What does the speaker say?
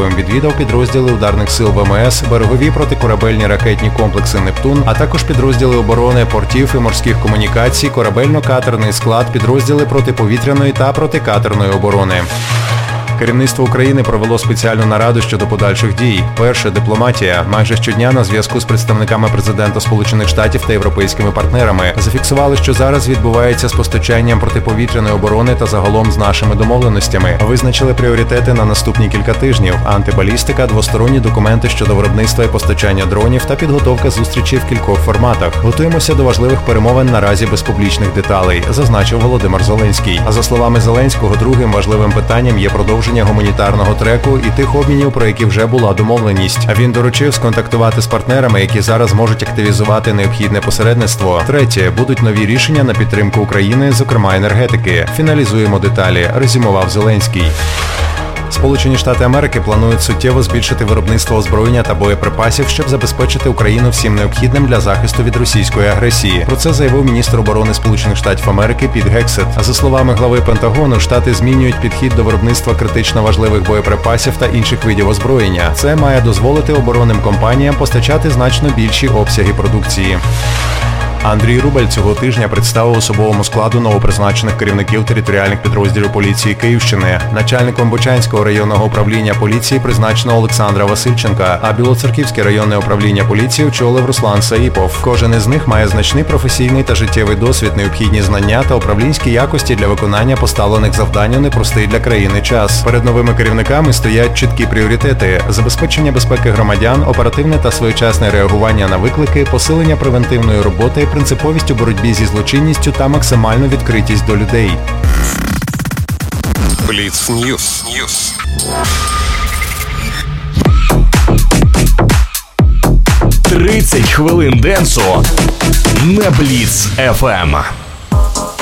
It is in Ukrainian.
Києвом відвідав підрозділи ударних сил ВМС, берегові протикорабельні ракетні комплекси «Нептун», а також підрозділи оборони портів і морських комунікацій, корабельно-катерний склад, підрозділи протиповітряної та протикатерної оборони. Керівництво України провело спеціальну нараду щодо подальших дій. Перше – дипломатія. Майже щодня на зв'язку з представниками президента Сполучених Штатів та європейськими партнерами. Зафіксували, що зараз відбувається з постачанням протиповітряної оборони та загалом з нашими домовленостями. Визначили пріоритети на наступні кілька тижнів. Антибалістика, двосторонні документи щодо виробництва і постачання дронів та підготовка зустрічей в кількох форматах. Готуємося до важливих перемовин наразі без публічних деталей, зазначив Володимир Зеленський. А за словами Зеленського, другим важливим питанням є продовження гуманітарного треку і тих обмінів, про які вже була домовленість. А він доручив сконтактувати з партнерами, які зараз можуть активізувати необхідне посередництво. Третє, будуть нові рішення на підтримку України, зокрема енергетики. Фіналізуємо деталі, резюмував Зеленський. Сполучені Штати Америки планують суттєво збільшити виробництво озброєння та боєприпасів, щоб забезпечити Україну всім необхідним для захисту від російської агресії. Про це заявив міністр оборони Сполучених Штатів Америки Піт Гексет. За словами глави Пентагону, Штати змінюють підхід до виробництва критично важливих боєприпасів та інших видів озброєння. Це має дозволити оборонним компаніям постачати значно більші обсяги продукції. Андрій Рубель цього тижня представив особовому складу новопризначених керівників територіальних підрозділів поліції Київщини. Начальником Бучанського районного управління поліції призначено Олександра Васильченка, а Білоцерківське районне управління поліції очолив Руслан Саїпов. Кожен із них має значний професійний та життєвий досвід, необхідні знання та управлінські якості для виконання поставлених завдань у непростий для країни час. Перед новими керівниками стоять чіткі пріоритети – забезпечення безпеки громадян, оперативне та своєчасне реагування на виклики, посилення превентивної роботи, принциповість у боротьбі зі злочинністю та максимальну відкритість до людей. Бліц Ньюс. 30 хвилин денсу на Бліц FM.